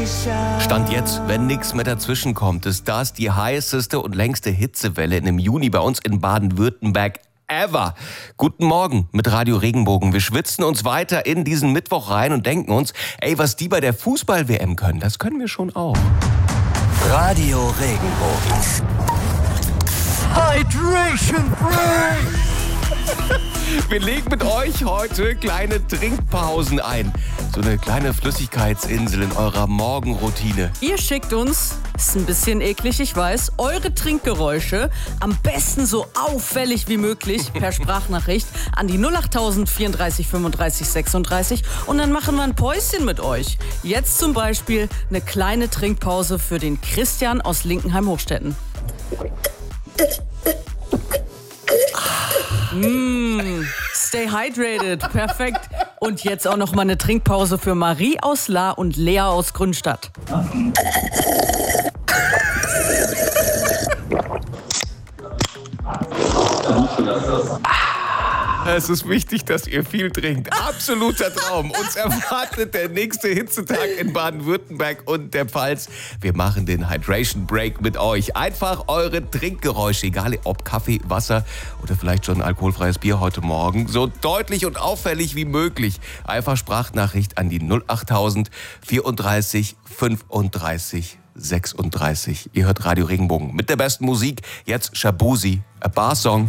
Stand jetzt, wenn nichts mehr dazwischen kommt, ist das die heißeste und längste Hitzewelle im Juni bei uns in Baden-Württemberg ever. Guten Morgen mit Radio Regenbogen. Wir schwitzen uns weiter in diesen Mittwoch rein und denken uns, ey, was die bei der Fußball-WM können, das können wir schon auch. Radio Regenbogen. Hydration Break! Wir legen mit euch heute kleine Trinkpausen ein. So eine kleine Flüssigkeitsinsel in eurer Morgenroutine. Ihr schickt uns, ist ein bisschen eklig, ich weiß, eure Trinkgeräusche, am besten so auffällig wie möglich, per Sprachnachricht an die 08000 34 35 36 und dann machen wir ein Päuschen mit euch. Jetzt zum Beispiel eine kleine Trinkpause für den Christian aus Linkenheim-Hochstetten. Stay hydrated, perfekt. Und jetzt auch noch mal eine Trinkpause für Marie aus Lahr und Lea aus Grünstadt. Es ist wichtig, dass ihr viel trinkt. Absoluter Traum. Uns erwartet der nächste Hitzetag in Baden-Württemberg und der Pfalz. Wir machen den Hydration Break mit euch. Einfach eure Trinkgeräusche, egal ob Kaffee, Wasser oder vielleicht schon alkoholfreies Bier heute Morgen, so deutlich und auffällig wie möglich. Einfach Sprachnachricht an die 08000 34 35 36. Ihr hört Radio Regenbogen mit der besten Musik. Jetzt Shabuzi, a Bar Song.